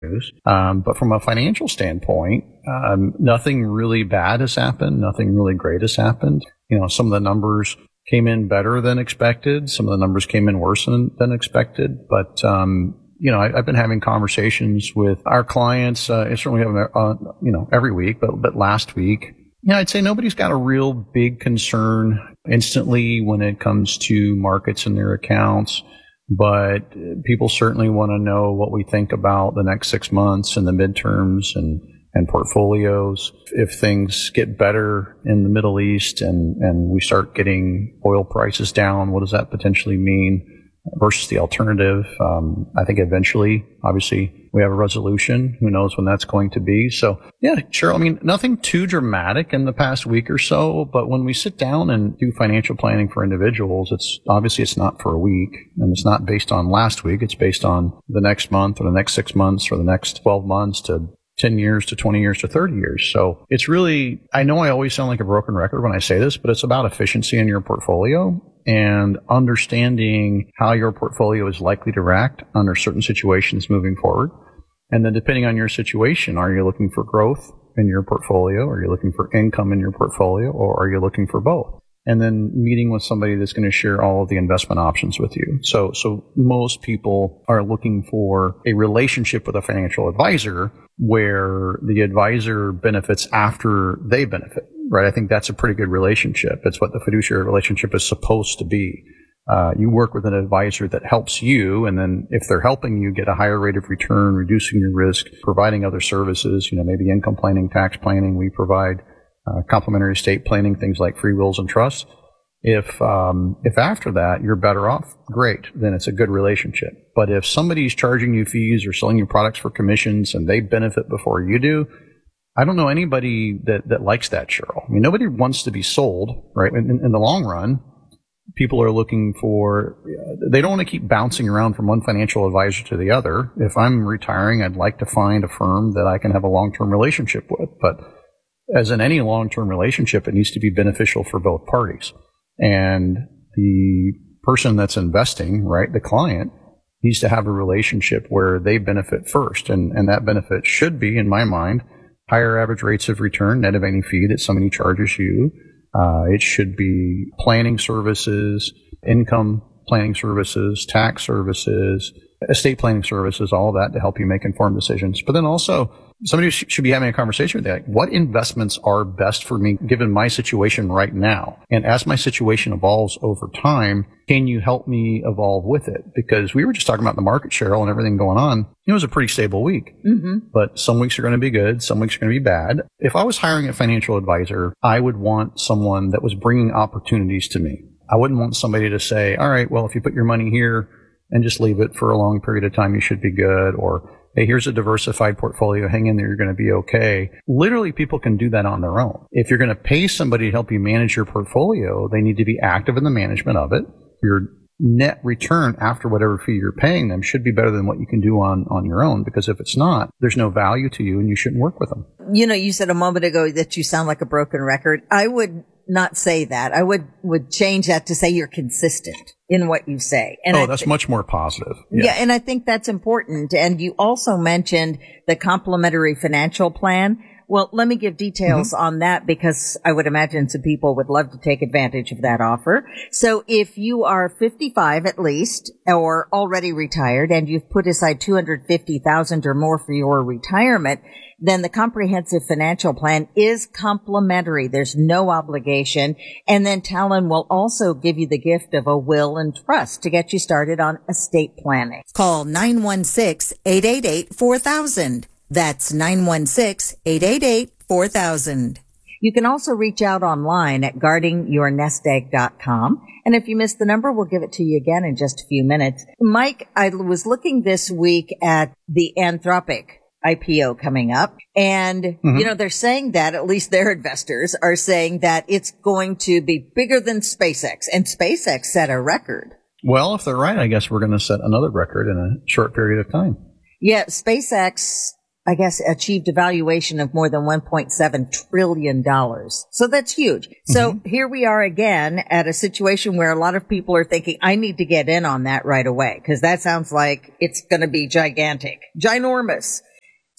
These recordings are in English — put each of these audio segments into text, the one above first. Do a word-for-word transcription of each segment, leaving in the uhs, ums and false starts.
news. Um, but from a financial standpoint, um, nothing really bad has happened. Nothing really great has happened. You know, some of the numbers came in better than expected. Some of the numbers came in worse than, than expected. But, um, you know, I, I've been having conversations with our clients. Uh, I certainly have, uh, you know, every week, but, but last week, you know, I'd say nobody's got a real big concern instantly when it comes to markets and their accounts. But people certainly want to know what we think about the next six months and the midterms and, and portfolios. If things get better in the Middle East and, and we start getting oil prices down, what does that potentially mean versus the alternative? Um, I think eventually, obviously, we have a resolution. Who knows when that's going to be? So, yeah, sure. I mean, nothing too dramatic in the past week or so, but when we sit down and do financial planning for individuals, it's obviously it's not for a week, and it's not based on last week. It's based on the next month or the next six months or the next twelve months to ten years to twenty years to thirty years. So it's really, I know I always sound like a broken record when I say this, but it's about efficiency in your portfolio and understanding how your portfolio is likely to react under certain situations moving forward. And then depending on your situation, are you looking for growth in your portfolio? Are you looking for income in your portfolio? Or are you looking for both? And then meeting with somebody that's going to share all of the investment options with you. So, so most people are looking for a relationship with a financial advisor where the advisor benefits after they benefit, right? I think that's a pretty good relationship. It's what the fiduciary relationship is supposed to be. Uh, you work with an advisor that helps you, and then if they're helping you get a higher rate of return, reducing your risk, providing other services, you know, maybe income planning, tax planning, we provide uh, complementary estate planning, things like free wills and trusts. If um, if after that you're better off, great, then it's a good relationship. But if somebody's charging you fees or selling you products for commissions and they benefit before you do, I don't know anybody that, that likes that, Cheryl. I mean, nobody wants to be sold, right? In, in the long run, people are looking for, they don't want to keep bouncing around from one financial advisor to the other. If I'm retiring, I'd like to find a firm that I can have a long-term relationship with. But as in any long-term relationship, it needs to be beneficial for both parties. And the person that's investing, right, the client, needs to have a relationship where they benefit first. And, and that benefit should be, in my mind, higher average rates of return, net of any fee that somebody charges you. Uh, it should be planning services, income planning services, tax services, estate planning services, all of that to help you make informed decisions. But then also, somebody sh- should be having a conversation with you. Like, what investments are best for me given my situation right now? And as my situation evolves over time, can you help me evolve with it? Because we were just talking about the market, Cheryl, and everything going on. It was a pretty stable week. Mm-hmm. But some weeks are going to be good. Some weeks are going to be bad. If I was hiring a financial advisor, I would want someone that was bringing opportunities to me. I wouldn't want somebody to say, all right, well, if you put your money here and just leave it for a long period of time, you should be good. Or, hey, here's a diversified portfolio. Hang in there. You're going to be okay. Literally, people can do that on their own. If you're going to pay somebody to help you manage your portfolio, they need to be active in the management of it. Your net return after whatever fee you're paying them should be better than what you can do on, on your own. Because if it's not, there's no value to you and you shouldn't work with them. You know, you said a moment ago that you sound like a broken record. I would not say that. I would, would change that to say you're consistent in what you say. And oh, I that's th- much more positive. Yeah. Yeah, and I think that's important. And you also mentioned the complementary financial plan. Well, let me give details mm-hmm. on that because I would imagine some people would love to take advantage of that offer. So if you are fifty-five at least or already retired and you've put aside two hundred fifty thousand dollars or more for your retirement, then the comprehensive financial plan is complimentary. There's no obligation. And then Talon will also give you the gift of a will and trust to get you started on estate planning. Call nine one six, eight eight eight, four thousand. That's nine one six, eight eight eight, four thousand. You can also reach out online at guarding your nest egg dot com. And if you missed the number, we'll give it to you again in just a few minutes. Mike, I was looking this week at the Anthropic I P O coming up. And, mm-hmm. you know, they're saying that, at least their investors are saying that it's going to be bigger than SpaceX. And SpaceX set a record. Well, if they're right, I guess we're going to set another record in a short period of time. Yeah, SpaceX, I guess, achieved a valuation of more than one point seven trillion dollars. So that's huge. So mm-hmm. here we are again at a situation where a lot of people are thinking, I need to get in on that right away, because that sounds like it's going to be gigantic, ginormous.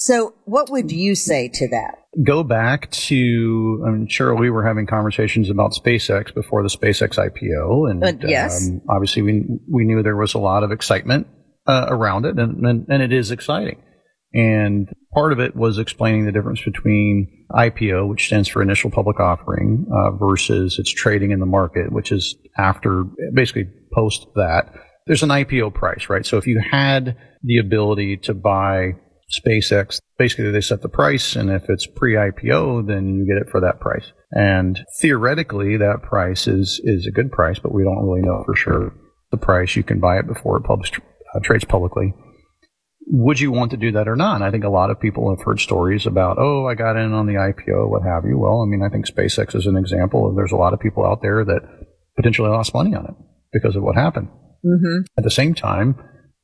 So what would you say to that? Go back to, I mean, Cheryl, we were having conversations about SpaceX before the SpaceX I P O. And uh, yes. um, obviously we we knew there was a lot of excitement uh, around it, and, and, and it is exciting. And part of it was explaining the difference between I P O, which stands for initial public offering, uh, versus its trading in the market, which is after, basically post that. There's an I P O price, right? So if you had the ability to buy SpaceX, basically they set the price, and if it's pre-I P O, then you get it for that price. And theoretically, that price is is a good price, but we don't really know for sure the price. You can buy it before it published, uh, trades publicly. Would you want to do that or not? And I think a lot of people have heard stories about, oh, I got in on the I P O, what have you. Well, I mean, I think SpaceX is an example of there's a lot of people out there that potentially lost money on it because of what happened. Mm-hmm. At the same time,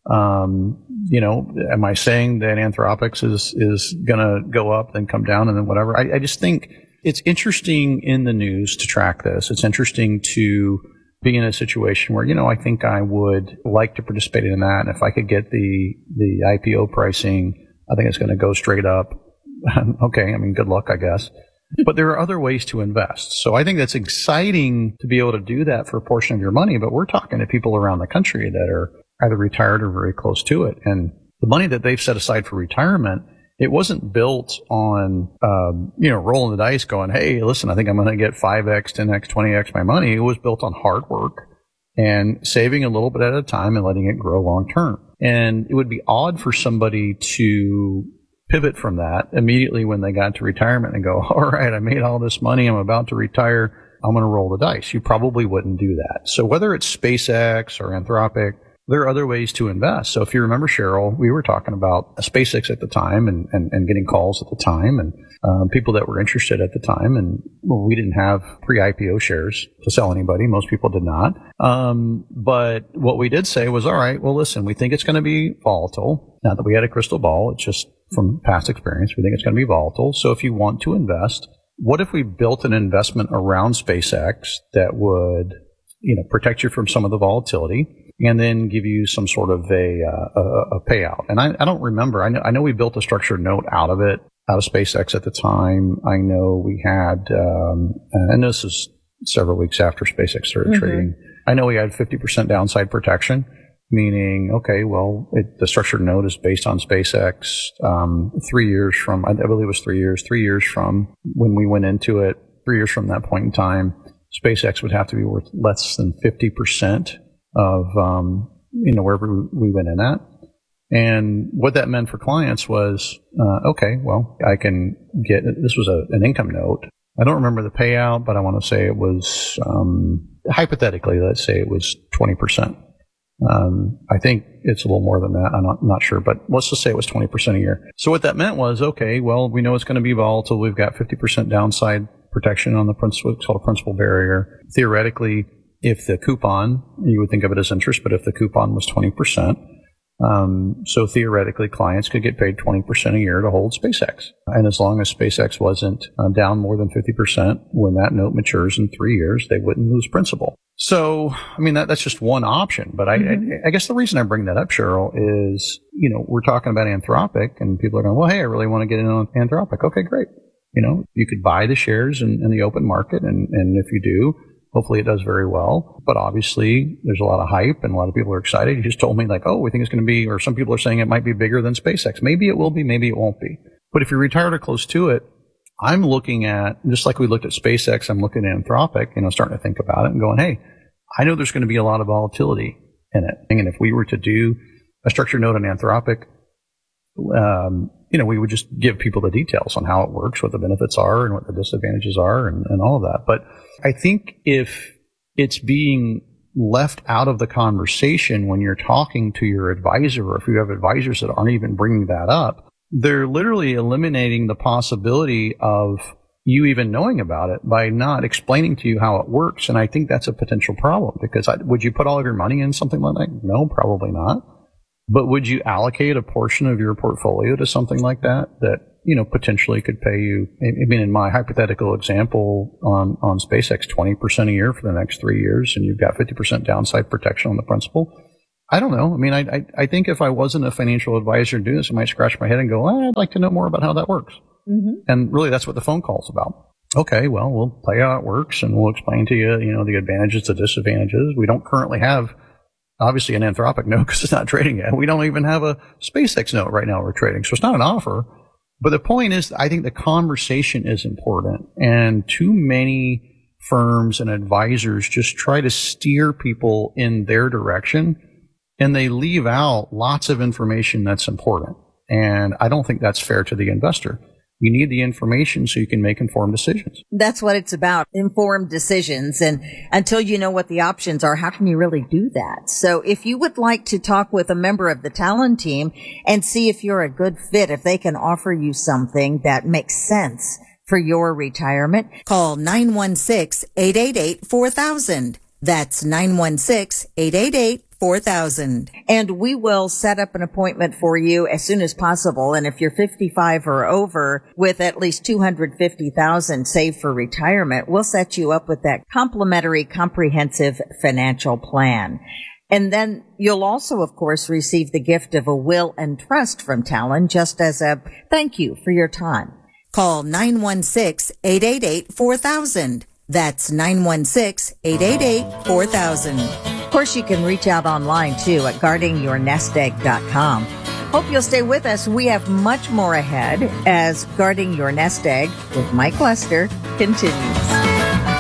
um, you know, am I saying that Anthropics is, is going to go up, then come down, and then whatever? I, I just think it's interesting in the news to track this. It's interesting to be in a situation where, you know, I think I would like to participate in that. And if I could get the, the I P O pricing, I think it's going to go straight up. Okay. I mean, good luck, I guess. But there are other ways to invest. So I think that's exciting to be able to do that for a portion of your money. But we're talking to people around the country that are either retired or very close to it. And the money that they've set aside for retirement, it wasn't built on, um, you know, rolling the dice going, hey, listen, I think I'm going to get five X, ten X, twenty X my money. It was built on hard work and saving a little bit at a time and letting it grow long term. And it would be odd for somebody to pivot from that immediately when they got to retirement and go, all right, I made all this money. I'm about to retire. I'm going to roll the dice. You probably wouldn't do that. So whether it's SpaceX or Anthropic, there are other ways to invest. So if you remember, Cheryl, we were talking about SpaceX at the time and, and, and getting calls at the time and um, people that were interested at the time. And well, we didn't have pre-I P O shares to sell anybody. Most people did not. Um, but what we did say was, all right, well, listen, we think it's going to be volatile. Not that we had a crystal ball. It's just from past experience. We think it's going to be volatile. So if you want to invest, what if we built an investment around SpaceX that would, you know, protect you from some of the volatility and then give you some sort of a, uh, a, a payout? And I, I don't remember. I know, I know we built a structured note out of it, out of SpaceX at the time. I know we had, um, and this is several weeks after SpaceX started mm-hmm. trading. I know we had fifty percent downside protection, meaning, okay, well, it, the structured note is based on SpaceX, um, three years from, I believe it was three years, three years from when we went into it, three years from that point in time, SpaceX would have to be worth less than fifty percent of, um, you know, wherever we went in at. And what that meant for clients was, uh, okay, well, I can get, this was a, an income note. I don't remember the payout, but I want to say it was, um, hypothetically, let's say it was twenty percent. Um, I think it's a little more than that. I'm not, not sure, but let's just say it was twenty percent a year. So what that meant was, okay, well, we know it's going to be volatile. We've got fifty percent downside protection on the principal, it's called a principal barrier. Theoretically, if the coupon, you would think of it as interest, but if the coupon was twenty percent, um, so theoretically clients could get paid twenty percent a year to hold SpaceX. And as long as SpaceX wasn't uh, down more than fifty percent, when that note matures in three years, they wouldn't lose principal. So, I mean, that, that's just one option. But I, mm-hmm. I, I guess the reason I bring that up, Cheryl, is, you know, we're talking about Anthropic and people are going, well, hey, I really want to get in on Anthropic. Okay, great. You know, you could buy the shares in, in the open market. And, and if you do, hopefully it does very well. But obviously there's a lot of hype and a lot of people are excited. You just told me like, oh, we think it's going to be, or some people are saying it might be bigger than SpaceX. Maybe it will be, maybe it won't be. But if you're retired or close to it, I'm looking at, just like we looked at SpaceX, I'm looking at Anthropic, you know, starting to think about it and going, hey, I know there's going to be a lot of volatility in it. And if we were to do a structured note on Anthropic, um, you know, we would just give people the details on how it works, what the benefits are and what the disadvantages are and, and all of that. But I think if it's being left out of the conversation when you're talking to your advisor, or if you have advisors that aren't even bringing that up, they're literally eliminating the possibility of you even knowing about it by not explaining to you how it works. And I think that's a potential problem because I, would you put all of your money in something like that? No, probably not. But would you allocate a portion of your portfolio to something like that that, you know, potentially could pay you? I mean, in my hypothetical example on, on SpaceX, twenty percent a year for the next three years, and you've got fifty percent downside protection on the principal. I don't know. I mean, I, I, I think if I wasn't a financial advisor doing this, I might scratch my head and go, well, I'd like to know more about how that works. Mm-hmm. And really, that's what the phone call's about. Okay, well, we'll tell you how it works, and we'll explain to you, you know, the advantages, the disadvantages. We don't currently have, obviously, an Anthropic note because it's not trading yet. We don't even have a SpaceX note right now we're trading. So it's not an offer. But the point is, I think the conversation is important. And too many firms and advisors just try to steer people in their direction, and they leave out lots of information that's important. And I don't think that's fair to the investor. You need the information so you can make informed decisions. That's what it's about, informed decisions. And until you know what the options are, how can you really do that? So if you would like to talk with a member of the Talon team and see if you're a good fit, if they can offer you something that makes sense for your retirement, call nine one six, eight eight eight, four thousand. That's nine one six, eight eight eight, four thousand. And we will set up an appointment for you as soon as possible. And if you're fifty-five or over with at least two hundred fifty thousand saved for retirement, we'll set you up with that complimentary comprehensive financial plan. And then you'll also, of course, receive the gift of a will and trust from Talon just as a thank you for your time. Call nine one six, eight eight eight, four thousand. That's nine one six, eight eight eight, four thousand. Of course, you can reach out online, too, at guarding your nest egg dot com. Hope you'll stay with us. We have much more ahead as Guarding Your Nest Egg with Mike Lester continues.